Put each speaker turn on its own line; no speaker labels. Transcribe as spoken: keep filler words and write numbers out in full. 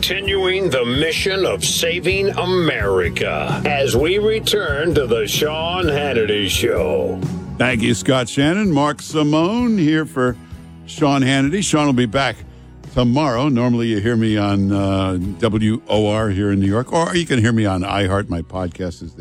continuing the mission of saving America as we return to the Sean Hannity Show.
Thank you, Scott Shannon. Mark Simone here for Sean Hannity. Sean will be back tomorrow. Normally you hear me on uh, W O R here in New York, or you can hear me on iHeart. My podcast is there.